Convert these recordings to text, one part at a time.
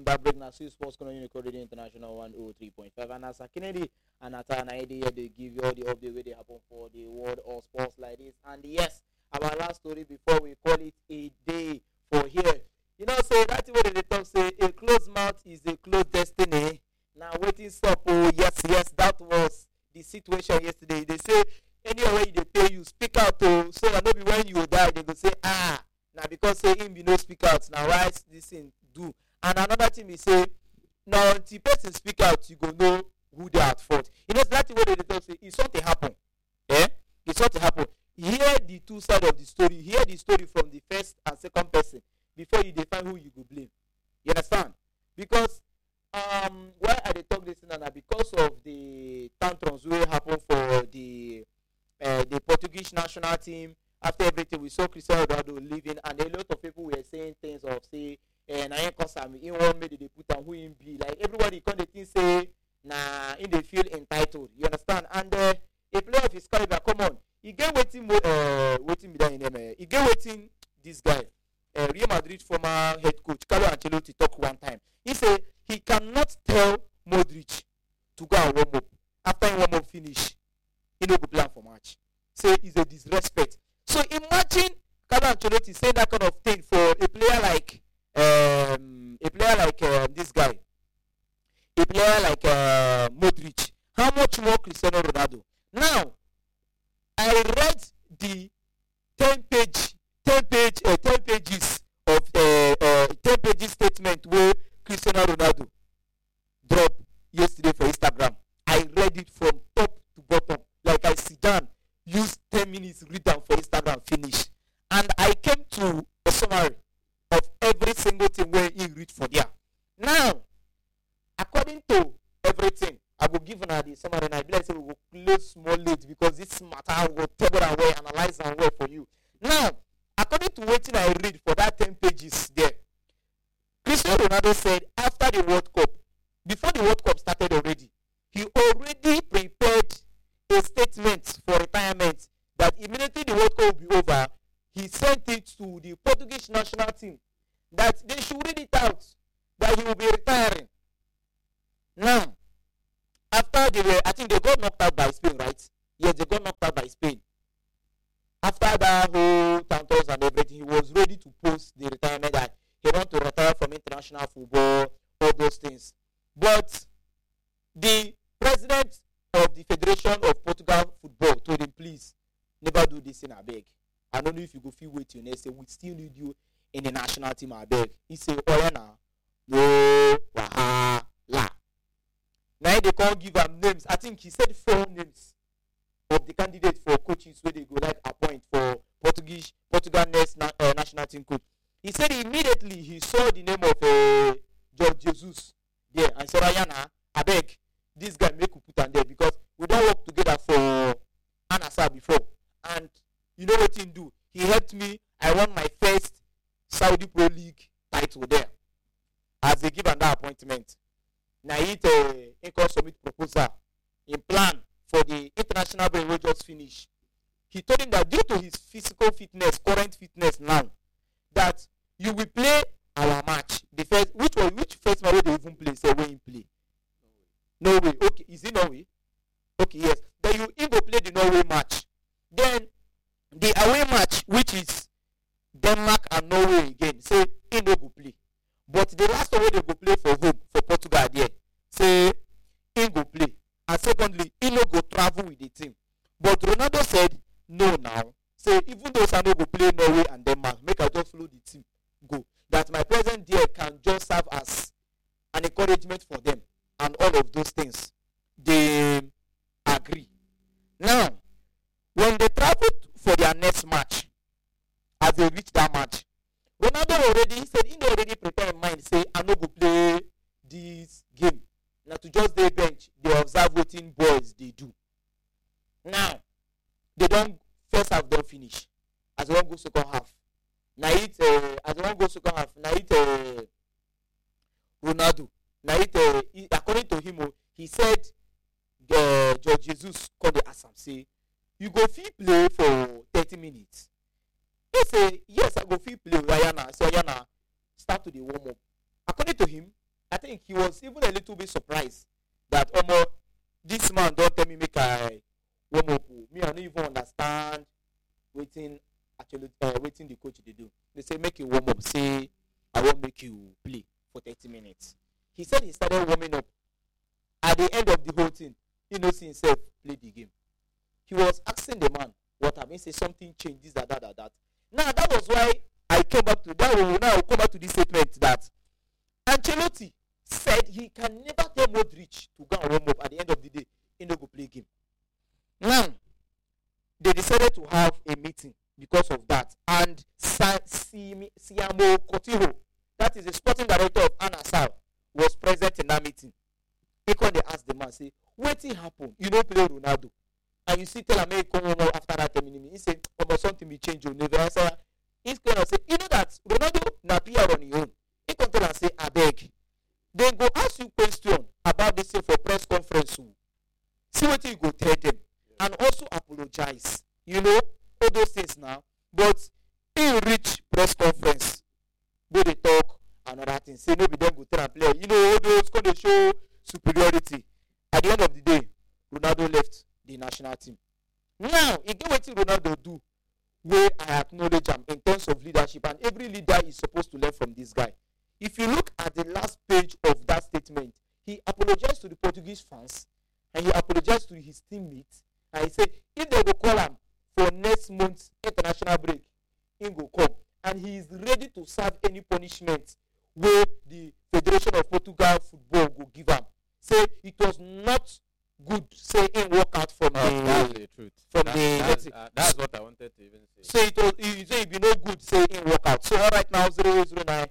back break now. See sports going on Radio International 103.5. And as a Kennedy and at an idea, they give you all the update where they happen for the world of sports like this. And yes, our last story before we call it a day for here. You know, so that's what they talk say a closed mouth is a closed destiny. Now waiting stop. Oh yes, that was the situation yesterday. They say anywhere they pay you, speak out to so that maybe when you die, they go say now because say him be no speak out. Now why this thing do? And another thing we say now until person speak out, you go know who they are at fault. You know that's what they talk say. It's something happen. It's something happen. Hear the two sides of the story. Hear the story from the first and second person before you define who you go blame. You understand? Because why are they talk this thing and because of the tantrums wey happen for the Portuguese national team after everything we saw Cristiano Ronaldo leaving and a lot of people were saying things of say na him cause am he wan make they put am who him be like everybody come dey think say na him dey feel entitled. You understand? And a player of his caliber, come on, he get wetin be that in name. He get wetin this guy Real Madrid former head coach Carlo Ancelotti talk one time. He say he cannot tell Modric to go and warm up. After he warm up finish, he no go plan for match. Say it's a disrespect. So imagine Carlo Ancelotti saying that kind of thing for a player like this guy, a player like Modric. How much more Cristiano Ronaldo? Now, I read the 10 pages of 10 pages statement where Cristiano Ronaldo dropped yesterday for Instagram. I read it from top to bottom. Like I sit down, use 10 minutes, read down for Instagram, finish. And I came to a summary of every single thing where he read for there. Now, according to everything, I will give an the summary and I believe we will close small late because this matter will table and well, analyze and well for you. Now, according to what I read for that 10 pages there, Cristiano Ronaldo said after the World Cup, before the World Cup started already, he already prepared a statement for retirement that immediately the World Cup will be over, he sent it to the Portuguese national team that they should read it out that he will be retiring. Now, after I think they got knocked out by Spain, right? Yes, they got knocked out by Spain. After that whole tantrums and everything, he was ready to post the retirement that he want to retire from international football, all those things. But the president of the Federation of Portugal Football told him, please, never do this in Abeg. I don't know if you go feel wait till next say we still need you in the national team Abeg. He said, oh yeah, no wahala. Now they can't give him names. I think he said 4 names of the candidates for coaches where they go like appoint for Portugal next national team coach. He said immediately he saw the name of Jorge Jesus there and said, Ayana, Abeg, this guy make you put on there because we don't work together for Anasa before. And you know what he do? He helped me. I won my first Saudi Pro League title there. As they give an appointment. Now he can submit proposal in plan for the international break we just finished. He told him that due to his physical fitness, current fitness now, that you will play our match. The first which first match they even play? Say when you play. Norway. Okay, is it Norway? Okay, yes. Then you go play the Norway match. Then the away match, which is Denmark and Norway again, say he no go play. But the last one they go play for home for Portugal there, say he go play. And secondly, he no go travel with the team. But Ronaldo said no now. Say even though I no go play Norway and Denmark, make I just follow the team go. That my presence there can just serve as an encouragement for them and all of those things. They agree. Now, when they traveled for their next match, as they reach that match, Ronaldo already said he already prepared in mind, say I no go play this game. Now to just dey bench, they observe wetin boys they do. Now, they don't first half don't finish. As one go second half. Now as one go second half, now Ronaldo. Now according to him, he said Jorge Jesus called the Assam say, you go fit play for 30 minutes. He say, yes, I go fit play with Ayana. So Ayana, start to the warm up. According to him, I think he was even a little bit surprised that this man don't tell me make I warm up. Me, I don't even understand waiting waiting the coach they do. They say make you warm up. Say I won't make you play for 30 minutes. He said he started warming up. At the end of the whole thing, he knows himself play the game. He was asking the man what happened. He said something changed, this, that. Now that was why I came back to that. Now I'll come back to this statement that Ancelotti said he can never tell Modric to go and warm up. At the end of the day, he no go play game. Now they decided to have a meeting because of that, and Siamo Coutinho, that is the sporting director of Al-Nassr, was present in that meeting. He come dey ask the man say, wetin happen? You no play Ronaldo, and you see tell am make come home after that 10 minutes. He say, something be change o. Never answer. He's gonna say, you know that Ronaldo na PR on his own. He come tell am say, abeg, dem go ask you question about this thing for press conference o. See wetin you go tell them, and also apologize. You know all those things now. But he reach press conference, go dey talk another thing. Say no be dem go tell am play. You know all those come dey show superiority. At the end of the day, Ronaldo left the national team. Now, e get wetin Ronaldo do wey I acknowledge am in terms of leadership, and every leader is supposed to learn from this guy. If you look at the last page of that statement, he apologized to the Portuguese fans and he apologized to his teammates, and he said if they go call him for next month's international break, he go come, and he is ready to serve any punishment wey the Federation of Portugal Football go give am. Say it was not good, say him walk out from that's the truth. That's what I wanted to even say. So it be no good, say him walk out. So all right now 009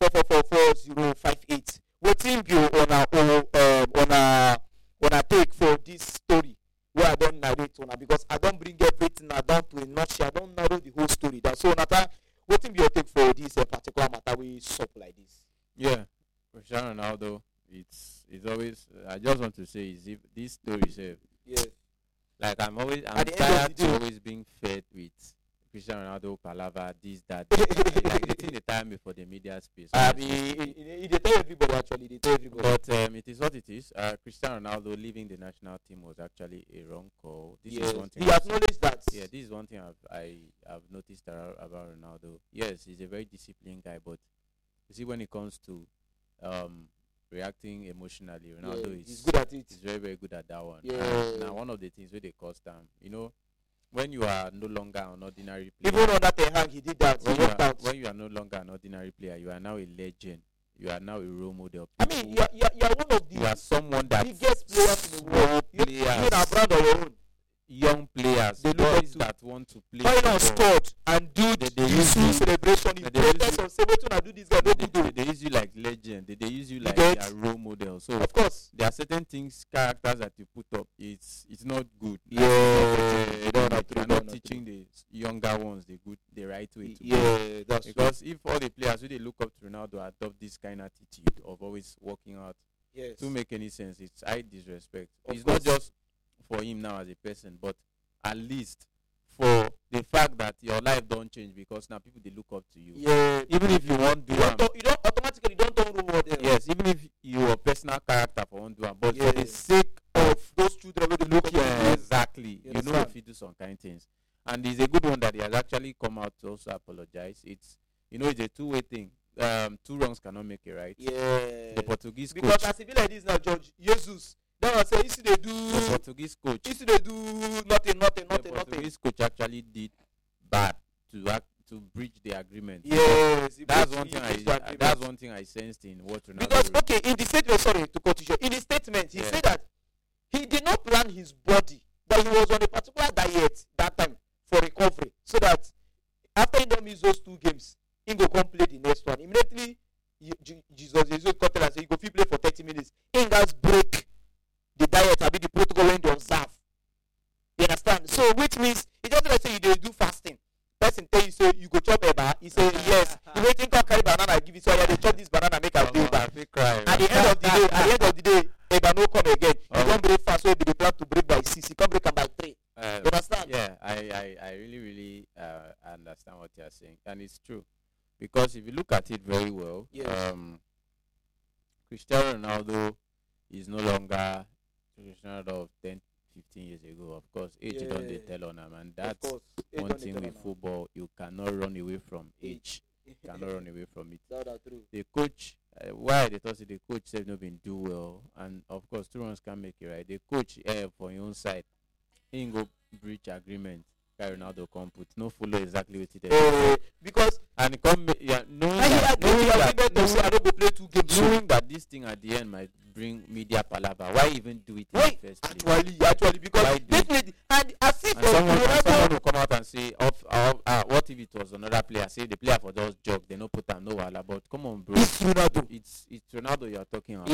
4444058. Wetin be on a take for this story where I don't narrate on, because I don't bring everything down to a nutshell. I don't narrow the whole story. That's so Nata, wetin be your take for this particular matter we sup like this? Yeah, Cristiano Ronaldo, it's always. I just want to say is if this story say, like I'm tired to always being fed with Cristiano Ronaldo palava, this, that. Like the thing they time before the media space. They tell everybody actually. They tell everybody. But it is what it is. Cristiano Ronaldo leaving the national team was actually a wrong call. This is one thing. He acknowledged that. Yeah, this is one thing I've noticed about Ronaldo. Yes, he's a very disciplined guy, but you see when it comes to reacting emotionally, Ronaldo he's good at it. He's very, very good at that one. Yeah. Now one of the things where they cost them, you know, when you are no longer an ordinary player. Even on that hand, he did that. When you are no longer an ordinary player, you are now a legend. You are now a role model. I mean, you're one of the you are someone that biggest players in the world. You're a brand of your own. Young players, boys that want to play. Final scored and do the celebration. They use you like legend. They use you like a role model. So of course, there are certain things, characters that you put up. It's not good. You're not teaching the younger ones the right way to play. That's because if all the players who they look up to Ronaldo adopt this kind of attitude of always working out, to make any sense, it's high disrespect. It's not just for him now as a person, but at least for the fact that your life don't change because now people they look up to you. Even if you won't do it, you don't automatically don't role model. Yes, even if your personal character for won't do it, but for the sake of those children who they look exactly. You know if you do some kind of things. And it's a good one that he has actually come out to also apologize. It's it's a two-way thing. Two wrongs cannot make it right. The Portuguese coach. Because as it be like this now, George Jesus. That was say if they do the Portuguese coach. If they do nothing. The Portuguese coach actually did bad to breach the agreement. Yes, that's one thing I sensed in what Ronaldo. Because in the statement, sorry to cut you short. In the statement, he said that he did not plan his body, that he was on a particular diet that time for recovery, so that after he don't miss those 2 games, he go come play the next one. Immediately, Jesus cut and say he go play for 30 minutes. He guys break the diet, I mean the protocol when they observe. You understand? So which means it doesn't like say you do fasting. Person tell you say you go chop eba, he say yes. You waiting to carry banana, give you so they chop this banana, make a feel bad. At the end of the day, eba no come again. You don't break fast, so they plan to break by 6. You can't break them by 3. You understand? Yeah, I really understand what you are saying, and it's true. Because if you look at it very well, Cristiano Ronaldo is no longer Cristiano Ronaldo of 10, 15 years ago. Of course, age don't they tell on him, and that's one thing with football. You cannot run away from age. You cannot run away from it. That's true. The coach, why they thought the coach said not been do well, and of course 2 runs can make it right. The coach for your own side, he go breach agreement. Ronaldo come put no follow exactly what he did. Because and come knowing that this thing at the end might bring media palaver. Why even do it in the first place? Actually, because definitely, and as if someone will come out and say, what if it was another player? Say the player for those jog, they no put on no wala. But come on, bro, it's Ronaldo. It's Ronaldo you are talking